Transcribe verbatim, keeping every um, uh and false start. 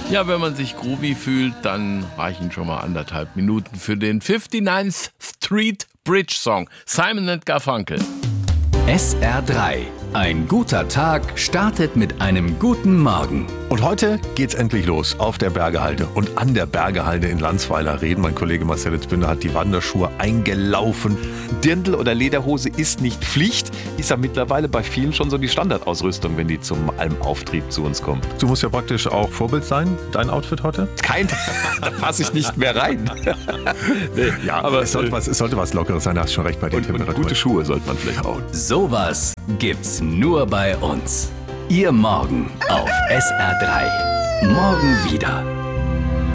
Ja, wenn man sich groovy fühlt, dann reichen schon mal anderthalb Minuten für den fifty-ninth Street Bridge Song. Simon and Garfunkel. S R drei. Ein guter Tag startet mit einem guten Morgen. Und heute geht's endlich los auf der Bergehalde. Und an der Bergehalde in Landsweiler Reden. Mein Kollege Marcel Zbinder hat die Wanderschuhe eingelaufen. Dirndl oder Lederhose ist nicht Pflicht, ist ja mittlerweile bei vielen schon so die Standardausrüstung, wenn die zum Almauftrieb zu uns kommen. Du musst ja praktisch auch Vorbild sein, dein Outfit heute? Kein, da passe ich nicht mehr rein. Nee, ja, aber es sollte, was, es sollte was Lockeres sein, da hast du schon recht bei den und, Temperaturen. Und gute Schuhe sollte man vielleicht auch. Sowas gibt's nur bei uns. Ihr Morgen auf S R drei. Morgen wieder.